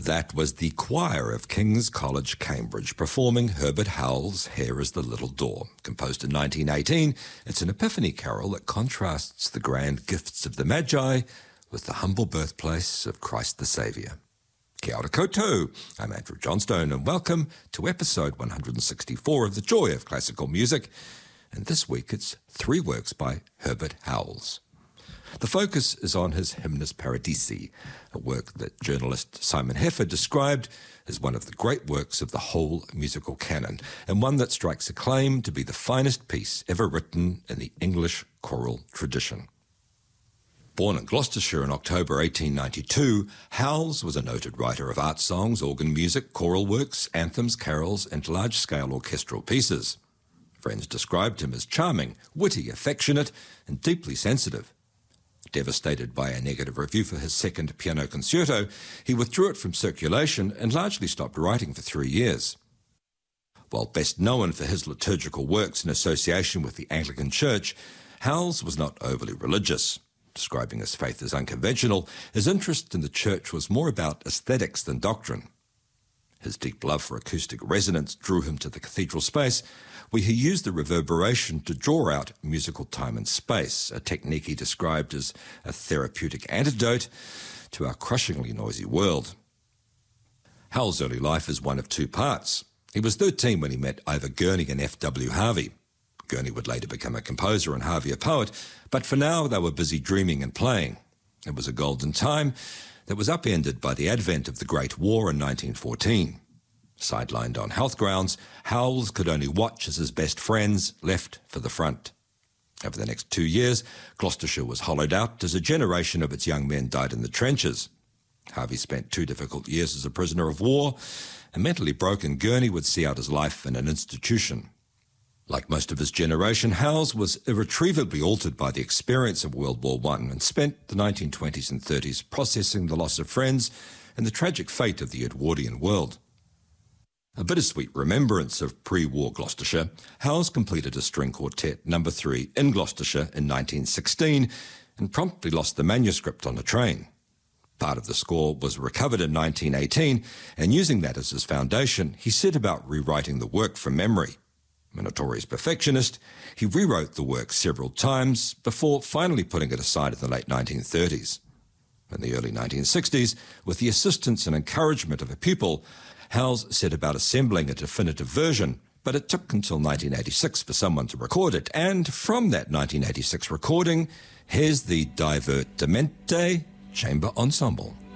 That was the choir of King's College, Cambridge, performing Herbert Howells' Here is the Little Door. Composed in 1918, it's an epiphany carol that contrasts the grand gifts of the Magi with the humble birthplace of Christ the Saviour. Kia ora koutou, I'm Andrew Johnstone, and welcome to episode 164 of The Joy of Classical Music. And this week it's three works by Herbert Howells. The focus is on his Hymnus Paradisi, a work that journalist Simon Heffer described as one of the great works of the whole musical canon, and one that strikes a claim to be the finest piece ever written in the English choral tradition. Born in Gloucestershire in October 1892, Howells was a noted writer of art songs, organ music, choral works, anthems, carols, and large-scale orchestral pieces. Friends described him as charming, witty, affectionate, and deeply sensitive. Devastated by a negative review for his second piano concerto, he withdrew it from circulation and largely stopped writing for 3 years. While best known for his liturgical works in association with the Anglican Church, Howells was not overly religious. Describing his faith as unconventional, his interest in the church was more about aesthetics than doctrine. His deep love for acoustic resonance drew him to the cathedral space, where he used the reverberation to draw out musical time and space, a technique he described as a therapeutic antidote to our crushingly noisy world. Howells' early life is one of two parts. He was 13 when he met Ivor Gurney and F.W. Harvey. Gurney would later become a composer and Harvey a poet, but for now they were busy dreaming and playing. It was a golden time that was upended by the advent of the Great War in 1914. Sidelined on health grounds, Howells could only watch as his best friends left for the front. Over the next 2 years, Gloucestershire was hollowed out as a generation of its young men died in the trenches. Harvey spent 2 difficult years as a prisoner of war, and mentally broken Gurney would see out his life in an institution. Like most of his generation, Howells was irretrievably altered by the experience of World War I and spent the 1920s and 30s processing the loss of friends and the tragic fate of the Edwardian world. A bittersweet remembrance of pre-war Gloucestershire, Howells completed a string quartet No. 3 in Gloucestershire in 1916 and promptly lost the manuscript on a train. Part of the score was recovered in 1918, and using that as his foundation, he set about rewriting the work from memory. A notorious perfectionist, he rewrote the work several times before finally putting it aside in the late 1930s. In the early 1960s, with the assistance and encouragement of a pupil, Howells set about assembling a definitive version, but it took until 1986 for someone to record it, and from that 1986 recording, here's the Divertimento Chamber Ensemble.